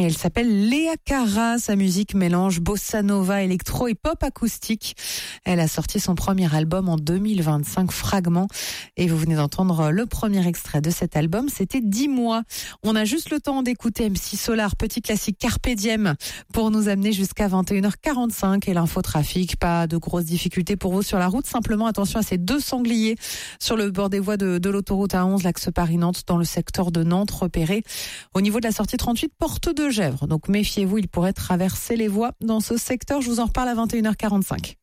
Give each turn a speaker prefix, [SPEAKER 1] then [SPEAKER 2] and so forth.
[SPEAKER 1] Et elle s'appelle Léa Cara. Sa musique mélange bossa nova, électro et pop acoustique. Elle a sorti son premier album en 2025, Fragments. Et vous venez d'entendre le premier extrait de cet album. C'était 10 mois. On a juste le temps d'écouter MC Solar, petit classique Carpe Diem, pour nous amener jusqu'à 21h45. Et l'infotrafic, pas de grosses difficultés pour vous sur la route. Simplement attention à ces deux sangliers sur le bord des voies de l'autoroute A11, l'axe Paris-Nantes, dans le secteur de Nantes, repéré au niveau de la sortie 38, porte de Gesvres. Donc méfiez-vous, il pourrait traverser les voies dans ce secteur. Je vous en reparle à 21h45.